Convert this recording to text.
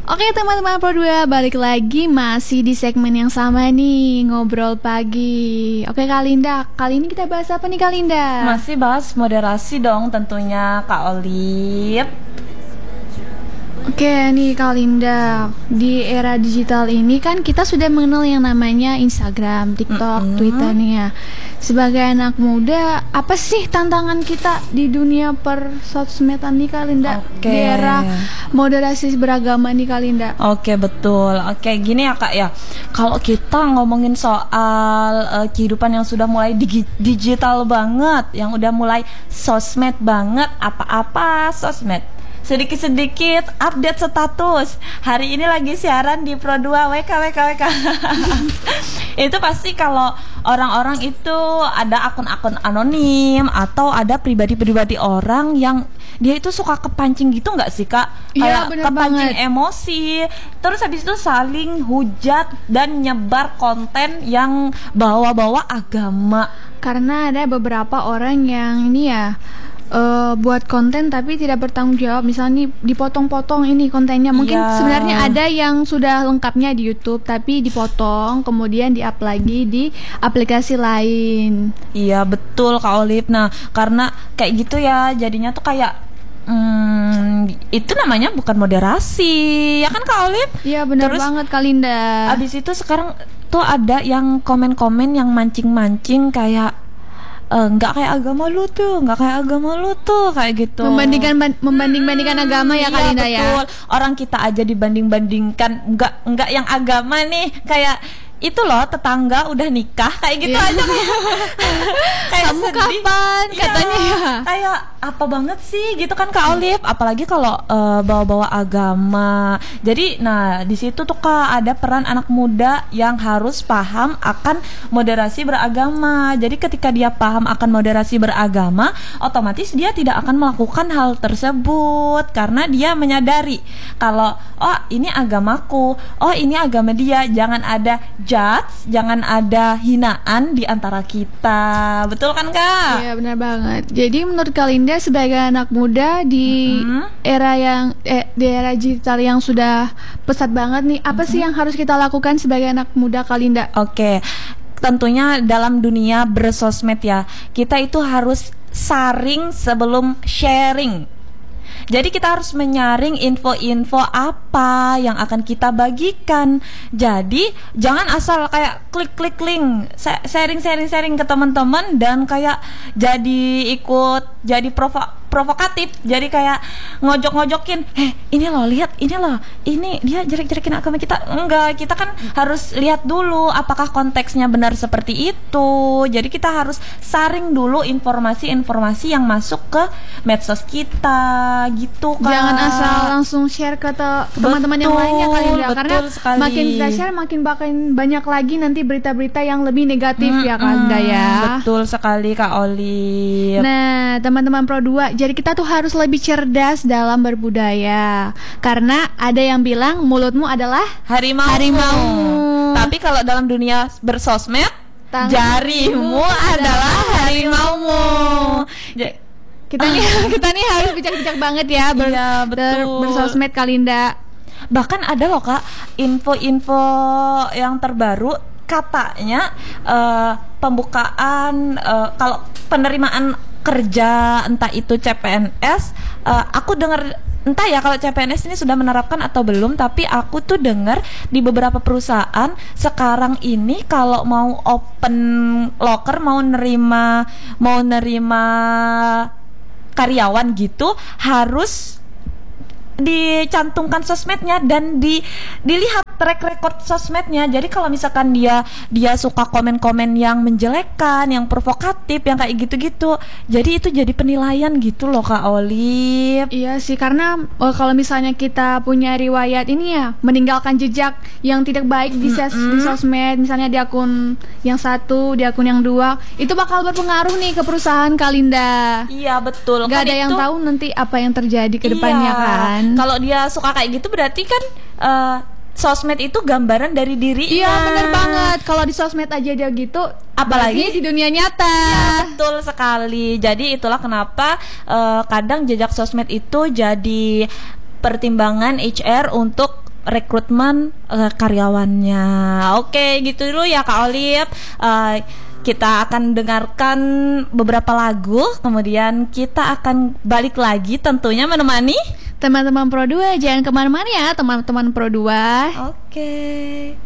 Oke teman-teman Pro 2, balik lagi masih di segmen yang sama nih, ngobrol pagi. Oke Kak Linda, kali ini kita bahas apa nih Kak Linda? Masih bahas moderasi dong tentunya Kak Olip. Oke nih Kak Linda, di era digital ini kan kita sudah mengenal yang namanya Instagram, TikTok, Twitter nih ya. Sebagai anak muda, apa sih tantangan kita di dunia persosmedan nih Kak Linda? Oke. Di era moderasi beragama nih Kak Linda. Oke, betul. Oke, gini ya Kak ya. Kalau kita ngomongin soal kehidupan yang sudah mulai digital banget, yang udah mulai sosmed banget, apa-apa sosmed. Sedikit-sedikit update status. Hari ini lagi siaran di Pro 2 WK. Itu pasti kalau orang-orang itu ada akun-akun anonim atau ada pribadi-pribadi orang yang dia itu suka kepancing gitu nggak sih Kak? Iya, bener kepancing banget. emosi. Terus habis itu saling hujat dan nyebar konten yang bawa-bawa agama. Karena ada beberapa orang yang ini ya buat konten tapi tidak bertanggung jawab. Misalnya nih, dipotong-potong ini kontennya. Mungkin Iya. sebenarnya ada yang sudah lengkapnya di YouTube tapi dipotong kemudian di-up lagi di aplikasi lain. Iya betul Kak Olip. Nah karena kayak gitu ya jadinya tuh kayak itu namanya bukan moderasi ya kan Kak Olip? Iya benar Terus banget Kak Linda. abis itu sekarang tuh ada yang komen-komen yang mancing-mancing kayak nggak kayak agama lu tuh, nggak kayak agama lu tuh, kayak gitu. Membanding-bandingkan agama ya Kak Iya, Linda ya. betul. Orang kita aja dibanding-bandingkan, nggak yang agama nih, kayak itu loh tetangga udah nikah kayak gitu Iya. aja kayak Kamu sedih. kapan? Iya, Katanya ya. kayak apa banget sih gitu kan Kak Olip, apalagi kalau bawa-bawa agama. Jadi nah di situ tuh Kak ada peran anak muda yang harus paham akan moderasi beragama. Jadi ketika dia paham akan moderasi beragama, otomatis dia tidak akan melakukan hal tersebut karena dia menyadari kalau oh ini agamaku, oh ini agama dia, jangan ada judge, jangan ada hinaan di antara kita. Betul kan Kak? Iya benar banget. Jadi menurut Kak Linda sebagai anak muda di era yang di era digital yang sudah pesat banget nih, apa sih yang harus kita lakukan sebagai anak muda Kak Linda? Oke, tentunya dalam dunia bersosmed ya, kita itu harus saring sebelum sharing. Jadi kita harus menyaring info-info apa yang akan kita bagikan. Jadi jangan asal kayak klik-klik link, sharing ke teman-teman dan kayak jadi ikut jadi provokatif. Jadi kayak ngojok-ngojokin, ini loh lihat, ini dia jelek-jelekin agama kita. Enggak, kita kan harus lihat dulu apakah konteksnya benar seperti itu. Jadi kita harus saring dulu informasi-informasi yang masuk ke medsos kita gitu Kak. Jangan asal langsung share ke teman-teman yang lainnya Kak Linda, karena betul sekali. makin kita share makin banyak lagi nanti berita-berita yang lebih negatif ya Kak Linda ya. Betul sekali Kak Olip. Nah, teman-teman Pro 2, jadi kita tuh harus lebih cerdas dalam berbudaya. Karena ada yang bilang mulutmu adalah Harimau. Tapi kalau dalam dunia bersosmed, jarimu adalah harimaumu. Kita nih harus bijak-bijak banget ya Iya, betul. bersosmed Kak Linda. Bahkan ada loh Kak info-info yang terbaru katanya pembukaan kalau penerimaan kerja entah itu CPNS, aku dengar entah ya kalau CPNS ini sudah menerapkan atau belum, tapi aku tuh dengar di beberapa perusahaan sekarang ini kalau mau open locker, mau nerima karyawan gitu harus dicantumkan sosmednya dan dilihat track record sosmednya. Jadi kalau misalkan dia suka komen-komen yang menjelekkan, yang provokatif, yang kayak gitu-gitu, jadi itu jadi penilaian gitu loh Kak Olip. Iya sih, karena kalau misalnya kita punya riwayat ini ya meninggalkan jejak yang tidak baik di sosmed, misalnya di akun yang satu, di akun yang dua, itu bakal berpengaruh nih ke perusahaan Kak Linda. Iya betul. Gak ada yang tahu nanti apa yang terjadi ke depannya kan. Kalau dia suka kayak gitu berarti kan sosmed itu gambaran dari dirinya. Iya benar banget. Kalau di sosmed aja dia gitu, apalagi di dunia nyata. Ya, betul sekali. Jadi itulah kenapa kadang jejak sosmed itu jadi pertimbangan HR untuk rekrutmen karyawannya. Oke, gitu dulu ya Kak Olip. Kita akan dengarkan beberapa lagu, kemudian kita akan balik lagi tentunya menemani teman-teman Pro 2. Jangan kemana-mana ya teman-teman Pro 2. Oke.